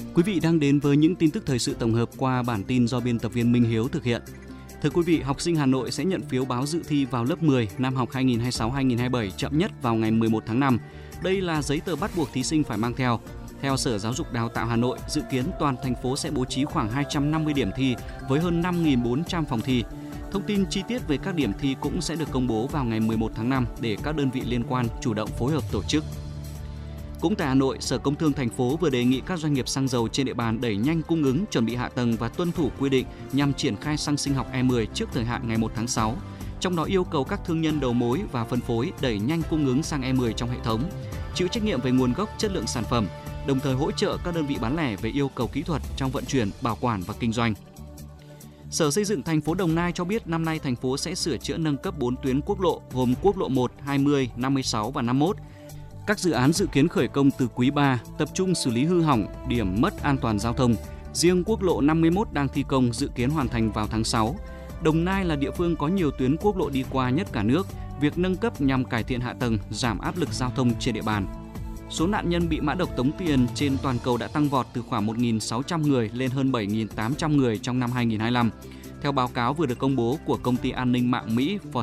Quý vị đang đến với những tin tức thời sự tổng hợp qua bản tin do biên tập viên Minh Hiếu thực hiện. Thưa quý vị, học sinh Hà Nội sẽ nhận phiếu báo dự thi vào lớp 10 năm học 2026-2027 chậm nhất vào ngày 11 tháng 5. Đây là giấy tờ bắt buộc thí sinh phải mang theo. Theo Sở Giáo dục Đào tạo Hà Nội, dự kiến toàn thành phố sẽ bố trí khoảng 250 điểm thi với hơn 5.400 phòng thi. Thông tin chi tiết về các điểm thi cũng sẽ được công bố vào ngày 11 tháng 5 để các đơn vị liên quan chủ động phối hợp tổ chức. Cũng tại Hà Nội, Sở Công Thương thành phố vừa đề nghị các doanh nghiệp xăng dầu trên địa bàn đẩy nhanh cung ứng, chuẩn bị hạ tầng và tuân thủ quy định nhằm triển khai xăng sinh học E10 trước thời hạn ngày 1 tháng 6. Trong đó yêu cầu các thương nhân đầu mối và phân phối đẩy nhanh cung ứng xăng E10 trong hệ thống, chịu trách nhiệm về nguồn gốc, chất lượng sản phẩm, đồng thời hỗ trợ các đơn vị bán lẻ về yêu cầu kỹ thuật trong vận chuyển, bảo quản và kinh doanh. Sở Xây dựng thành phố Đồng Nai cho biết năm nay thành phố sẽ sửa chữa nâng cấp 4 tuyến quốc lộ gồm quốc lộ 1, 20, 56 và 51. Các dự án dự kiến khởi công từ quý 3, tập trung xử lý hư hỏng, điểm mất an toàn giao thông. Riêng quốc lộ 51 đang thi công dự kiến hoàn thành vào tháng 6. Đồng Nai là địa phương có nhiều tuyến quốc lộ đi qua nhất cả nước. Việc nâng cấp nhằm cải thiện hạ tầng, giảm áp lực giao thông trên địa bàn. Số nạn nhân bị mã độc tống tiền trên toàn cầu đã tăng vọt từ khoảng 1.600 người lên hơn 7.800 người trong năm 2025. Theo báo cáo vừa được công bố của công ty an ninh mạng Mỹ